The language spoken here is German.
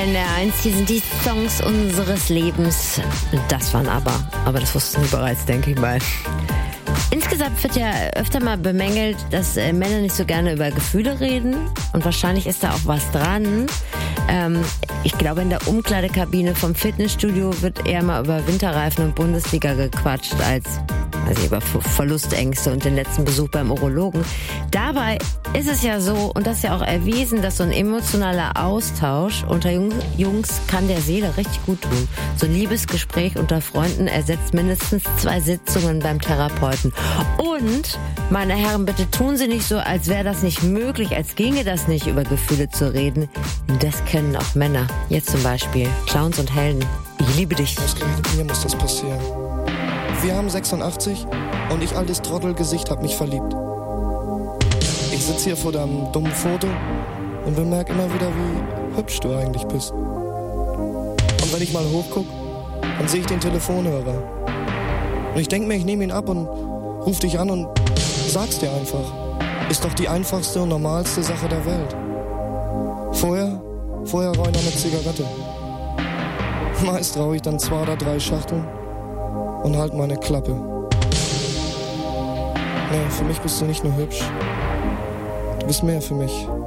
NDR1, hier sind die Songs unseres Lebens. Das waren aber das wussten Sie bereits, denke ich mal. Insgesamt wird ja öfter mal bemängelt, dass Männer nicht so gerne über Gefühle reden. Und wahrscheinlich ist da auch was dran. Ich glaube, in der Umkleidekabine vom Fitnessstudio wird eher mal über Winterreifen und Bundesliga gequatscht als über Verlustängste und den letzten Besuch beim Urologen. Dabei ist es ja so, und das ist ja auch erwiesen, dass so ein emotionaler Austausch unter Jungs kann der Seele richtig gut tun. So ein Liebesgespräch unter Freunden ersetzt mindestens 2 Sitzungen beim Therapeuten. Und, meine Herren, bitte tun Sie nicht so, als wäre das nicht möglich, als ginge das nicht, über Gefühle zu reden. Das können auch Männer. Jetzt zum Beispiel Clowns und Helden. Ich liebe dich. Ausgerechnet mir muss das passieren. Wir haben 86 und ich, altes Trottelgesicht, hab mich verliebt. Ich sitze hier vor deinem dummen Foto und bemerke immer wieder, wie hübsch du eigentlich bist. Und wenn ich mal hochguck, dann sehe ich den Telefonhörer. Und ich denke mir, ich nehme ihn ab und ruf dich an und sag's dir einfach. Ist doch die einfachste und normalste Sache der Welt. Vorher rauche ich noch eine Zigarette. Meist rauche ich dann 2 oder 3 Schachteln und halt meine Klappe. Nee, für mich bist du nicht nur hübsch. Du bist mehr für mich.